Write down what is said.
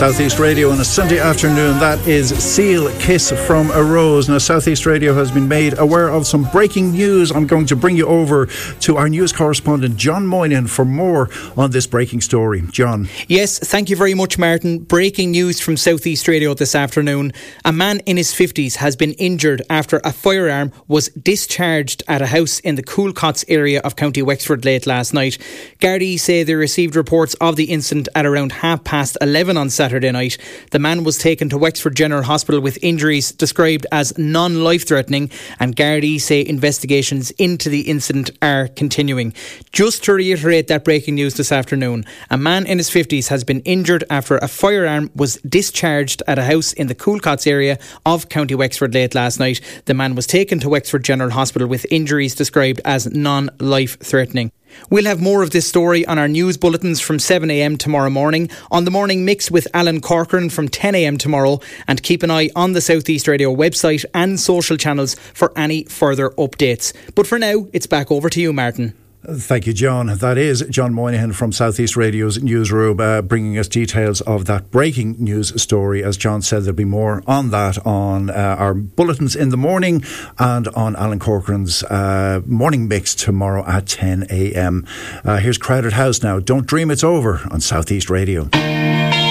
South East Radio on a Sunday afternoon. That is Seal Kiss from a Rose. Now, South East Radio has been made aware of some breaking news. I'm going to bring you over to our news correspondent, John Moynihan, for more on this breaking story. John. Yes, thank you very much, Martin. Breaking news from South East Radio this afternoon. A man in his 50s has been injured after a firearm was discharged at a house in the Coolcots area of County Wexford late last night. Gardaí say they received reports of the incident at around 11:30 on Saturday night. The man was taken to Wexford General Hospital with injuries described as non-life-threatening, and Gardaí say investigations into the incident are continuing. Just to reiterate that breaking news this afternoon, a man in his 50s has been injured after a firearm was discharged at a house in the Coolcots area of County Wexford late last night. The man was taken to Wexford General Hospital with injuries described as non-life-threatening. We'll have more of this story on our news bulletins from 7am tomorrow morning, on the morning mix with Alan Corcoran from 10am tomorrow, and keep an eye on the South East Radio website and social channels for any further updates. But for now, it's back over to you, Martin. Thank you, John. That is John Moynihan from South East Radio's newsroom, bringing us details of that breaking news story. As John said, there'll be more on that on our bulletins in the morning and on Alan Corcoran's morning mix tomorrow at 10am. Here's Crowded House now. Don't Dream It's Over on South East Radio.